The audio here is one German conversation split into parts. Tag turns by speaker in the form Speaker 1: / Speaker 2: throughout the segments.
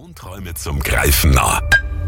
Speaker 1: Wohnträume zum Greifen nah.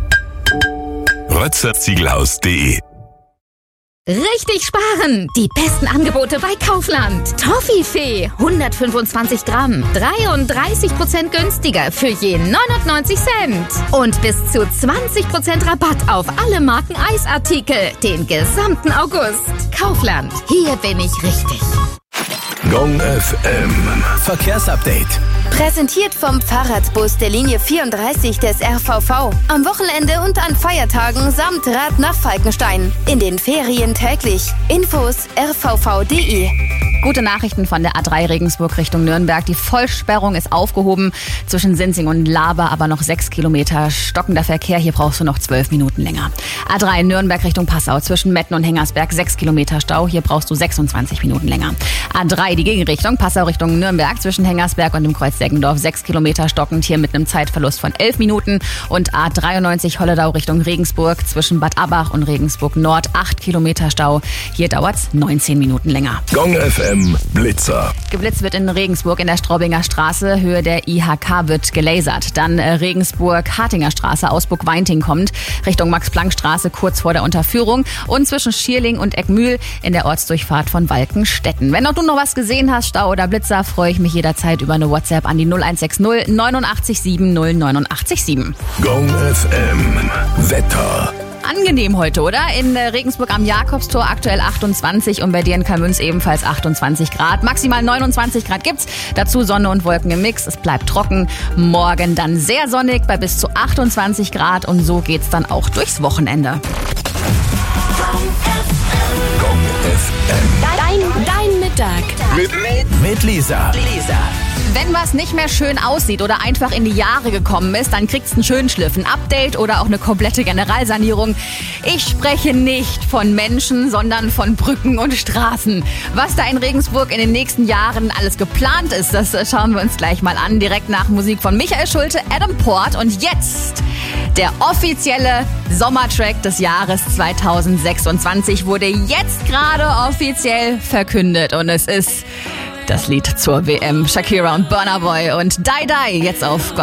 Speaker 1: rötzerziegelhaus.de.
Speaker 2: Richtig sparen! Die besten Angebote bei Kaufland. Toffifee 125 Gramm, 33% günstiger für je 99 Cent. Und bis zu 20% Rabatt auf alle Marken Eisartikel den gesamten August. Kaufland, hier bin ich richtig.
Speaker 1: Gong FM Verkehrsupdate.
Speaker 3: Präsentiert vom Fahrradbus der Linie 34 des RVV. Am Wochenende und an Feiertagen samt Rad nach Falkenstein. In den Ferien täglich. Infos rvv.de.
Speaker 4: Gute Nachrichten von der A3 Regensburg Richtung Nürnberg. Die Vollsperrung ist aufgehoben zwischen Sinsing und Laber, aber noch 6 Kilometer stockender Verkehr. Hier brauchst du noch 12 Minuten länger. A3 Nürnberg Richtung Passau zwischen Metten und Hengersberg 6 Kilometer Stau. Hier brauchst du 26 Minuten länger. A3 die Gegenrichtung Passau Richtung Nürnberg zwischen Hengersberg und dem Kreuz Deggendorf 6 Kilometer stockend. Hier mit einem Zeitverlust von 11 Minuten. Und A93 Holledau Richtung Regensburg zwischen Bad Abbach und Regensburg Nord 8 Kilometer Stau. Hier dauert's 19 Minuten länger.
Speaker 1: Gong FM Blitzer.
Speaker 4: Geblitzt wird in Regensburg in der Straubinger Straße. Höhe der IHK wird gelasert. Dann Regensburg-Hartinger Straße, Ausburg-Weinting kommt. Richtung Max-Planck-Straße kurz vor der Unterführung. Und zwischen Schierling und Eckmühl in der Ortsdurchfahrt von Walkenstetten. Wenn auch du noch was gesehen hast, Stau oder Blitzer, freue ich mich jederzeit über eine WhatsApp an die 0160 89 7 089 7.
Speaker 1: Gong FM Wetter.
Speaker 4: Angenehm heute, oder? In Regensburg am Jakobstor aktuell 28 und bei dir in Kalmünz ebenfalls 28 Grad. Maximal 29 Grad gibt's. Dazu Sonne und Wolken im Mix. Es bleibt trocken. Morgen dann sehr sonnig bei bis zu 28 Grad und so geht's dann auch durchs Wochenende.
Speaker 1: Gong FM.
Speaker 3: Dein Mittag.
Speaker 1: Mit Lisa.
Speaker 4: Wenn was nicht mehr schön aussieht oder einfach in die Jahre gekommen ist, dann kriegt's einen Schönschliff, ein Update oder auch eine komplette Generalsanierung. Ich spreche nicht von Menschen, sondern von Brücken und Straßen. Was da in Regensburg in den nächsten Jahren alles geplant ist, das schauen wir uns gleich mal an. Direkt nach Musik von Michael Schulte, Adam Port und jetzt der offizielle Sommertrack des Jahres 2026 wurde jetzt gerade offiziell verkündet und es ist das Lied zur WM. Shakira und Burna Boy und Die Die jetzt auf